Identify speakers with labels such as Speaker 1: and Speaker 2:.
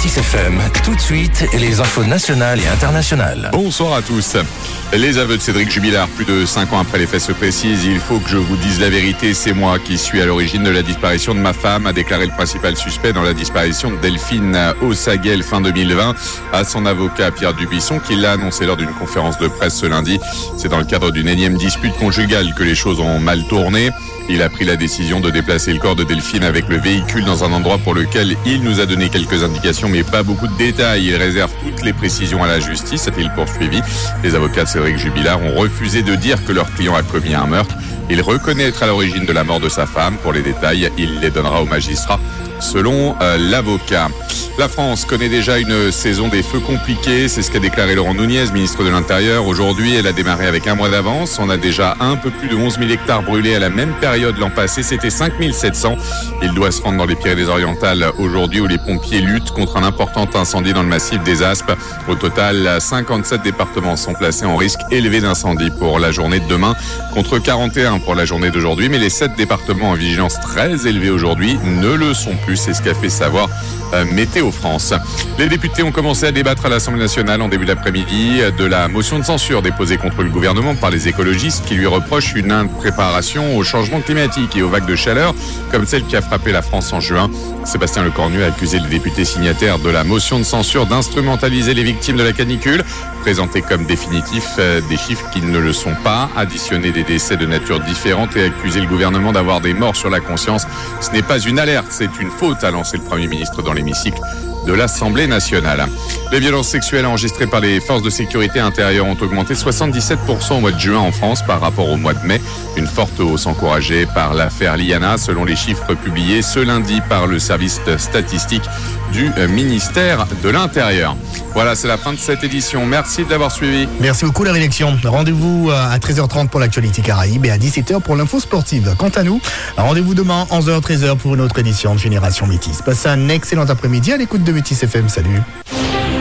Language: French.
Speaker 1: Métis FM, tout de suite, les infos nationales et internationales.
Speaker 2: Bonsoir à tous. Les aveux de Cédric Jubilard, plus de 5 ans après les faits se précisent. Il faut que je vous dise la vérité, c'est moi qui suis à l'origine de la disparition de ma femme, a déclaré le principal suspect dans la disparition de Delphine Ossaguel fin 2020 à son avocat Pierre Dubuisson, qui l'a annoncé lors d'une conférence de presse ce lundi. C'est dans le cadre d'une énième dispute conjugale que les choses ont mal tourné. Il a pris la décision de déplacer le corps de Delphine avec le véhicule dans un endroit pour lequel il nous a donné quelques indications, mais pas beaucoup de détails. Il réserve toutes les précisions à la justice, a-t-il poursuivi. Les avocats de Cédric Jubilard ont refusé de dire que leur client a commis un meurtre. Il reconnaît être à l'origine de la mort de sa femme. Pour les détails, il les donnera au magistrat, selon l'avocat. La France connaît déjà une saison des feux compliqués, c'est ce qu'a déclaré Laurent Nunez, ministre de l'Intérieur. Aujourd'hui, elle a démarré avec un mois d'avance. On a déjà un peu plus de 11 000 hectares brûlés à la même période l'an passé. C'était 5 700. Il doit se rendre dans les Pyrénées-Orientales aujourd'hui où les pompiers luttent contre un important incendie dans le massif des Aspes. Au total, 57 départements sont placés en risque élevé d'incendie pour la journée de demain, contre 41 pour la journée d'aujourd'hui. Mais les 7 départements en vigilance très élevée aujourd'hui ne le sont plus. C'est ce qu'a fait savoir Météo France. Les députés ont commencé à débattre à l'Assemblée nationale en début d'après-midi de la motion de censure déposée contre le gouvernement par les écologistes qui lui reprochent une impréparation au changement climatique et aux vagues de chaleur comme celle qui a frappé la France en juin. Sébastien Lecornu a accusé le député signataire de la motion de censure d'instrumentaliser les victimes de la canicule, présenter comme définitifs des chiffres qui ne le sont pas, additionner des décès de nature différente et accuser le gouvernement d'avoir des morts sur la conscience. Ce n'est pas une alerte, c'est une faute, a lancé le Premier ministre dans l'hémicycle de l'Assemblée nationale. Les violences sexuelles enregistrées par les forces de sécurité intérieure ont augmenté 77% au mois de juin en France par rapport au mois de mai. Une forte hausse encouragée par l'affaire Liana, selon les chiffres publiés ce lundi par le service statistique du ministère de l'Intérieur. Voilà, c'est la fin de cette édition. Merci de l'avoir suivi.
Speaker 3: Merci beaucoup la rédaction. Rendez-vous à 13h30 pour l'actualité Caraïbe et à 17h pour l'info sportive. Quant à nous, rendez-vous demain 11h-13h pour une autre édition de Génération Métis. Passez un excellent après-midi à l'écoute de Métis FM. Salut.